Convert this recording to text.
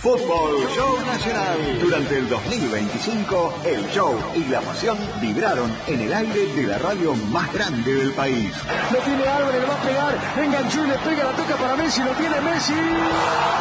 Fútbol Show Nacional. Durante el 2025, el show y la pasión vibraron en el aire de la radio más grande del país. Lo tiene Álvarez, le va a pegar, enganchó y le pega, la toca para Messi, lo tiene Messi.